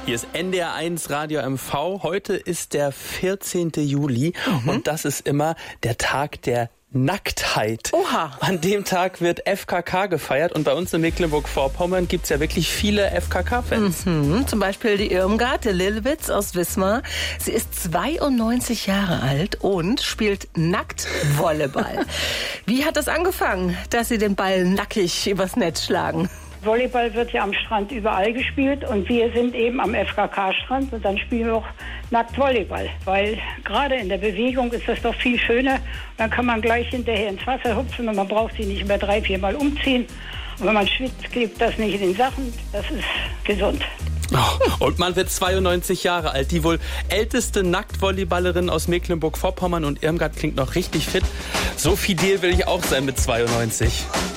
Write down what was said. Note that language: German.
Hier ist NDR1 Radio MV. Heute ist der 14. Juli und das ist immer der Tag der Nacktheit. Oha. An dem Tag wird FKK gefeiert und bei uns in Mecklenburg-Vorpommern gibt es ja wirklich viele FKK-Fans. Zum Beispiel die Irmgard de Lillewitz aus Wismar. Sie ist 92 Jahre alt und spielt Nacktvolleyball. Wie hat das angefangen, dass Sie den Ball nackig übers Netz schlagen? Volleyball wird ja am Strand überall gespielt und wir sind eben am FKK-Strand und dann spielen wir auch nackt Volleyball, weil gerade in der Bewegung ist das doch viel schöner. Dann kann man gleich hinterher ins Wasser hüpfen und man braucht sich nicht mehr 3-4 Mal umziehen. Und wenn man schwitzt, klebt das nicht in den Sachen. Das ist gesund. Oh, und man wird 92 Jahre alt. Die wohl älteste Nacktvolleyballerin aus Mecklenburg-Vorpommern und Irmgard klingt noch richtig fit. So fidel will ich auch sein mit 92.